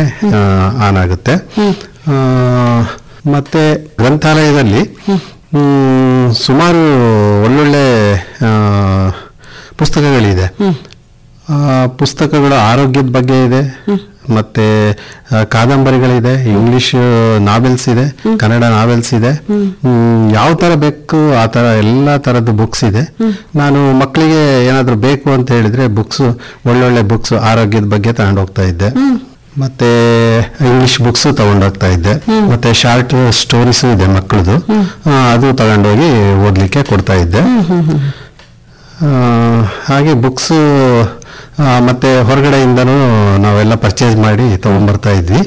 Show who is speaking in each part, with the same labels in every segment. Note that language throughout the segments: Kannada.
Speaker 1: ಆನ್ ಆಗುತ್ತೆ. ಮತ್ತೆ ಗ್ರಂಥಾಲಯದಲ್ಲಿ ಸುಮಾರು ಒಳ್ಳೊಳ್ಳೆ ಪುಸ್ತಕಗಳಿದೆ. ಪುಸ್ತಕಗಳು ಆರೋಗ್ಯದ ಬಗ್ಗೆ ಇದೆ, ಮತ್ತೆ ಕಾದಂಬರಿಗಳಿದೆ, ಇಂಗ್ಲಿಷ್ ನಾವೆಲ್ಸ್ ಇದೆ, ಕನ್ನಡ ನಾವೆಲ್ಸ್ ಇದೆ. ಯಾವ ತರ ಬೇಕು ಆ ತರ ಎಲ್ಲಾ ತರದ ಬುಕ್ಸ್ ಇದೆ. ನಾನು ಮಕ್ಕಳಿಗೆ ಏನಾದ್ರು ಬೇಕು ಅಂತ ಹೇಳಿದ್ರೆ ಬುಕ್ಸ್, ಒಳ್ಳೊಳ್ಳೆ ಬುಕ್ಸ್ ಆರೋಗ್ಯದ ಬಗ್ಗೆ ತಗೊಂಡು ಹೋಗ್ತಾ ಇದ್ದೆ. ಮತ್ತೆ ಇಂಗ್ಲಿಷ್ ಬುಕ್ಸ್ ತಗೊಂಡೋಗ್ತಾ ಇದ್ದೆ. ಮತ್ತೆ ಶಾರ್ಟ್ ಸ್ಟೋರೀಸು ಇದೆ ಮಕ್ಕಳದು, ಅದು ತಗೊಂಡೋಗಿ ಓದ್ಲಿಕ್ಕೆ ಕೊಡ್ತಾ ಇದ್ದೆ. ಹಾಗೆ ಬುಕ್ಸ್ ಮತ್ತೆ ಹೊರಗಡೆಯಿಂದನೂ ನಾವೆಲ್ಲ ಪರ್ಚೇಸ್ ಮಾಡಿ ತಗೊಂಡ್ಬರ್ತಾ ಇದ್ವಿ.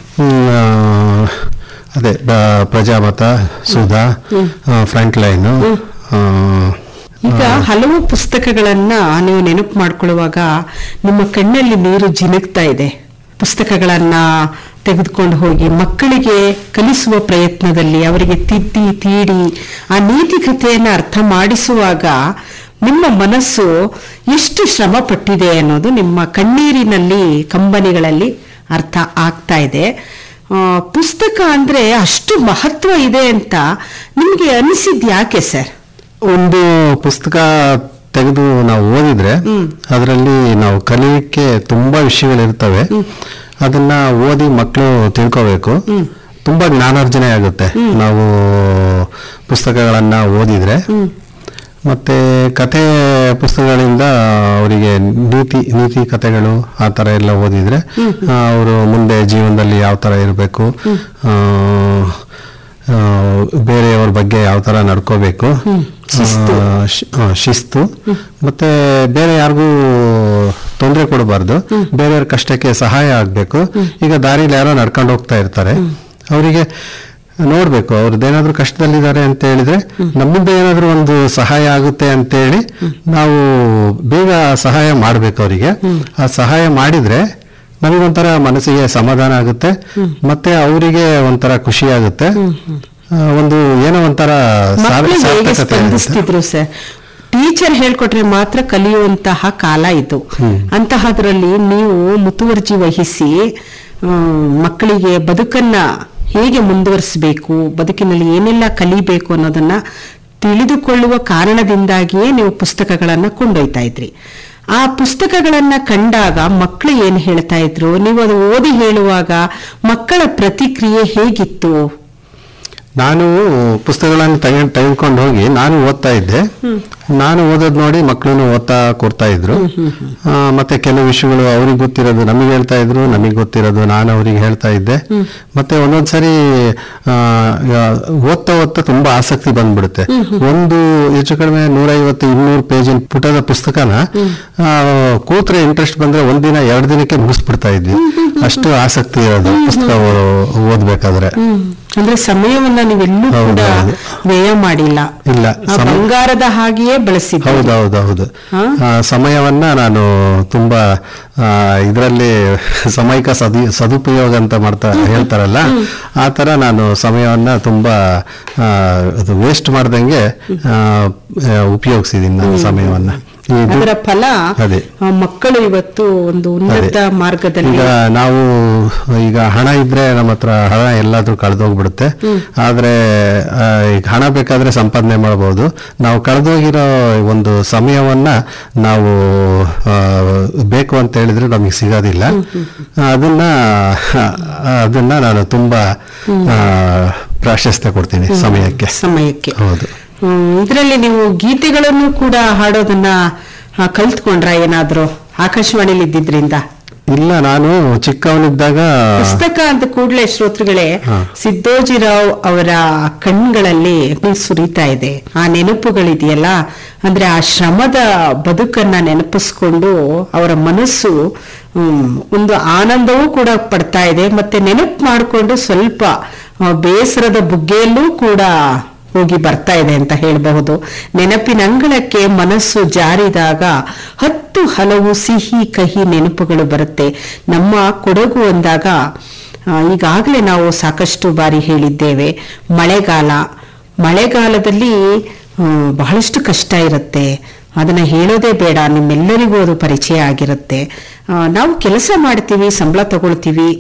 Speaker 1: ಅದೇ ಪ್ರಜಾಮತ, ಸುಧಾ, ಫ್ರಂಟ್ ಲೈನ್.
Speaker 2: ಈಗ ಹಲವು ಪುಸ್ತಕಗಳನ್ನ ನೀವು ನೆನಪು ಮಾಡ್ಕೊಳ್ಳುವಾಗ ನಿಮ್ಮ ಕಣ್ಣಲ್ಲಿ ನೀರು ಜಿನುಗ್ತಾ ಇದೆ. ಪುಸ್ತಕಗಳನ್ನ ತೆಗೆದುಕೊಂಡು ಹೋಗಿ ಮಕ್ಕಳಿಗೆ ಕಲಿಸುವ ಪ್ರಯತ್ನದಲ್ಲಿ ಅವರಿಗೆ ತಿದ್ದಿ ತೀಡಿ ಆ ನೀತಿಕತೆಯನ್ನು ಅರ್ಥ ಮಾಡಿಸುವಾಗ ನಿಮ್ಮ ಮನಸ್ಸು ಎಷ್ಟು ಶ್ರಮ ಪಟ್ಟಿದೆ ಅನ್ನೋದು ನಿಮ್ಮ ಕಣ್ಣೀರಿನಲ್ಲಿ, ಕಂಬನಿಗಳಲ್ಲಿ ಅರ್ಥ ಆಗ್ತಾ ಇದೆ. ಪುಸ್ತಕ ಅಂದ್ರೆ ಅಷ್ಟು ಮಹತ್ವ ಇದೆ ಅಂತ ನಿಮ್ಗೆ ಅನಿಸಿದ್ ಯಾಕೆ ಸರ್?
Speaker 1: ಒಂದು ಪುಸ್ತಕ ತೆಗೆದು ನಾವು ಓದಿದ್ರೆ ಅದರಲ್ಲಿ ನಾವು ಕಲಿಯಕ್ಕೆ ತುಂಬಾ ವಿಷಯಗಳಿರ್ತವೆ. ಅದನ್ನ ಓದಿ ಮಕ್ಕಳು ತಿಳ್ಕೋಬೇಕು. ತುಂಬಾ ಜ್ಞಾನಾರ್ಜನೆ ಆಗುತ್ತೆ ನಾವು ಪುಸ್ತಕಗಳನ್ನ ಓದಿದ್ರೆ. ಮತ್ತೆ ಕಥೆ ಪುಸ್ತಕಗಳಿಂದ ಅವರಿಗೆ ನೀತಿ ಕಥೆಗಳು ಆ ತರ ಎಲ್ಲ ಓದಿದ್ರೆ ಅವರು ಮುಂದೆ ಜೀವನದಲ್ಲಿ ಯಾವ ತರ ಇರಬೇಕು, ಬೇರೆಯವ್ರ ಬಗ್ಗೆ ಯಾವ ತರ ನಡ್ಕೋಬೇಕು, ಶಿಸ್ತು, ಮತ್ತೆ ಬೇರೆ ಯಾರಿಗೂ ತೊಂದರೆ ಕೊಡಬಾರ್ದು, ಬೇರೆಯವ್ರ ಕಷ್ಟಕ್ಕೆ ಸಹಾಯ ಆಗ್ಬೇಕು. ಈಗ ದಾರಿಲಿ ಯಾರೋ ನಡ್ಕೊಂಡು ಹೋಗ್ತಾ ಇರ್ತಾರೆ, ಅವರಿಗೆ ನೋಡ್ಬೇಕು ಅವ್ರದ್ದೇನಾದ್ರೂ ಕಷ್ಟದಲ್ಲಿದ್ದಾರೆ ಅಂತ ಹೇಳಿದ್ರೆ ನಮ್ಮಿಂದ ಏನಾದ್ರೂ ಒಂದು ಸಹಾಯ ಆಗುತ್ತೆ ಅಂತೇಳಿ ನಾವು ಬೇಗ ಸಹಾಯ ಮಾಡ್ಬೇಕು ಅವರಿಗೆ. ಆ ಸಹಾಯ ಮಾಡಿದ್ರೆ ನಮಗೊಂಥರ ಮನಸ್ಸಿಗೆ ಸಮಾಧಾನ ಆಗುತ್ತೆ, ಮತ್ತೆ ಅವರಿಗೆ ಒಂಥರ ಖುಷಿ ಆಗುತ್ತೆ. ಒಂದು ಏನೋ ಒಂಥರ
Speaker 2: ಸ್ಪಂದಿಸ್ತಿದ್ರು ಸರ್. ಟೀಚರ್ ಹೇಳ್ಕೊಟ್ರೆ ಮಾತ್ರ ಕಲಿಯುವಂತಹ ಕಾಲ ಇದು. ಅಂತಹದ್ರಲ್ಲಿ ನೀವು ಮುತುವರ್ಜಿ ವಹಿಸಿ ಮಕ್ಕಳಿಗೆ ಬದುಕನ್ನ ಹೇಗೆ ಮುಂದುವರಿಸಬೇಕು, ಬದುಕಿನಲ್ಲಿ ಏನೆಲ್ಲ ಕಲಿಬೇಕು ಅನ್ನೋದನ್ನ ತಿಳಿದುಕೊಳ್ಳುವ ಕಾರಣದಿಂದಾಗಿಯೇ ನೀವು ಪುಸ್ತಕಗಳನ್ನ ಕೊಂಡೊಯ್ತಾ ಇದ್ರಿ. ಆ ಪುಸ್ತಕಗಳನ್ನ ಕಂಡಾಗ ಮಕ್ಕಳು ಏನ್ ಹೇಳ್ತಾ ಇದ್ರು, ನೀವು ಅದು ಓದಿ ಹೇಳುವಾಗ ಮಕ್ಕಳ ಪ್ರತಿಕ್ರಿಯೆ ಹೇಗಿತ್ತು?
Speaker 1: ನಾನು ಪುಸ್ತಕಗಳನ್ನು ತೆಗೆದುಕೊಂಡು ಹೋಗಿ ನಾನು ಓದ್ತಾ ಇದ್ದೆ. ನಾನು ಓದೋದ್ ನೋಡಿ ಮಕ್ಕಳು ಓದ್ತಾ ಕೊಡ್ತಾ ಇದ್ರು. ಮತ್ತೆ ಕೆಲವು ವಿಷಯಗಳು ಅವ್ರಿಗೆ ಗೊತ್ತಿರೋದು ನಮಗೆ ಹೇಳ್ತಾ ಇದ್ರು, ನಮಗೆ ಗೊತ್ತಿರೋದು ನಾನು ಅವ್ರಿಗೆ ಹೇಳ್ತಾ ಇದ್ದೆ. ಮತ್ತೆ ಒಂದೊಂದ್ಸರಿ ಓದ್ತಾ ತುಂಬಾ ಆಸಕ್ತಿ ಬಂದ್ಬಿಡುತ್ತೆ. ಒಂದು ಹೆಚ್ಚು ಕಡಿಮೆ 150-200 ಪೇಜಿನ ಪುಟದ ಪುಸ್ತಕನ ಕೂತ್ರೆ ಇಂಟ್ರೆಸ್ಟ್ ಬಂದ್ರೆ ಒಂದಿನ 2 ದಿನಕ್ಕೆ ಮುಗಿಸ್ಬಿಡ್ತಾ ಇದ್ವಿ. ಅಷ್ಟು ಆಸಕ್ತಿ ಇರೋದು ಪುಸ್ತಕ ಓದ್ಬೇಕಾದ್ರೆ.
Speaker 2: ಅಂದ್ರೆ ಸಮಯವನ್ನ ನೀವೆಲ್ಲೂ ಕೂಡ ವ್ಯಯ ಮಾಡಿಲ್ಲ,
Speaker 1: ಇಲ್ಲ,
Speaker 2: ಬಂಗಾರದ ಹಾಗೆಯೇ ಬಳಸಿದ್ದೆ.
Speaker 1: ಹೌದೌದು. ಸಮಯವನ್ನ ನಾನು ತುಂಬಾ ಇದರಲ್ಲಿ ಸಾಮೂಹಿಕ ಸದುಪಯೋಗ ಅಂತ ಹೇಳ್ತಾರಲ್ಲ, ಆ ತರ ನಾನು ಸಮಯವನ್ನ ತುಂಬಾ ವೇಸ್ಟ್ ಮಾಡ್ದಂಗೆ ಉಪಯೋಗಿಸಿದೀನಿ ನಾನು ಸಮಯವನ್ನ.
Speaker 2: ಅದರ ಫಲ ಮಕ್ಕಳು ಇವತ್ತು ಒಂದು ಉನ್ನತ ಮಾರ್ಗದಲ್ಲಿ.
Speaker 1: ಈಗ ನಾವು ಈಗ ಹಣ ಇದ್ರೆ ನಮ್ಮ ಹತ್ರ ಹಣ ಎಲ್ಲಾದ್ರೂ ಕಳೆದೋಗ್ಬಿಡುತ್ತೆ. ಆದ್ರೆ ಈಗ ಹಣ ಬೇಕಾದ್ರೆ ಸಂಪಾದನೆ ಮಾಡಬಹುದು. ನಾವು ಕಳೆದೋಗಿರೋ ಒಂದು ಸಮಯವನ್ನ ನಾವು ಬೇಕು ಅಂತ ಹೇಳಿದ್ರೆ ನಮಗೆ ಸಿಗೋದಿಲ್ಲ. ಅದನ್ನ ನಾನು ತುಂಬಾ ಪ್ರಾಶಸ್ತ್ಯ ಕೊಡ್ತೀನಿ ಸಮಯಕ್ಕೆ. ಹೌದು.
Speaker 2: ಇದರಲ್ಲಿ ನೀವು ಗೀತೆಗಳನ್ನು ಕೂಡ ಹಾಡೋದನ್ನ ಕಲ್ತ್ಕೊಂಡ್ರ ಏನಾದ್ರು ಆಕಾಶವಾಣಿಲಿ ಇದ್ದಿದ್ರಿಂದ?
Speaker 1: ಇಲ್ಲ, ನಾನು ಚಿಕ್ಕವನಿದ್ದಾಗ
Speaker 2: ಪುಸ್ತಕ ಅಂತ ಕೂಡಲೇ ಶ್ರೋತೃಗಳೇ ಸಿದ್ದೋಜಿರಾವ್ ಅವರ ಕಣ್ಗಳಲ್ಲಿ ಸುರಿತಾ ಇದೆ. ಆ ನೆನಪುಗಳಿದೆಯಲ್ಲ, ಅಂದ್ರೆ ಆ ಶ್ರಮದ ಬದುಕನ್ನ ನೆನಪಿಸ್ಕೊಂಡು ಅವರ ಮನಸ್ಸು ಒಂದು ಆನಂದವೂ ಕೂಡ ಪಡ್ತಾ ಇದೆ. ಮತ್ತೆ ನೆನಪು ಮಾಡಿಕೊಂಡು ಸ್ವಲ್ಪ ಬೇಸರದ ಬುಗ್ಗೆಯಲ್ಲೂ ಕೂಡ ಹೋಗಿ ಬರ್ತಾ ಇದೆ ಅಂತ ಹೇಳಬಹುದು. ನೆನಪಿನ ಅಂಗಳಕ್ಕೆ ಮನಸ್ಸು ಜಾರಿದಾಗ 10 ಹಲವು ಸಿಹಿ ಕಹಿ ನೆನಪುಗಳು ಬರುತ್ತೆ. ನಮ್ಮ ಕೊಡಗು ಅಂದಾಗ ಈಗಾಗಲೇ ನಾವು ಸಾಕಷ್ಟು ಬಾರಿ ಹೇಳಿದ್ದೇವೆ, ಮಳೆಗಾಲದಲ್ಲಿ ಬಹಳಷ್ಟು ಕಷ್ಟ ಇರುತ್ತೆ. ಅದನ್ನ ಹೇಳೋದೇ ಬೇಡ, ನಿಮ್ಮೆಲ್ಲರಿಗೂ ಅದು ಪರಿಚಯ ಆಗಿರುತ್ತೆ. ನಾವು ಕೆಲಸ ಮಾಡ್ತೀವಿ, ಸಂಬಳ ತಗೊಳ್ತೀವಿ,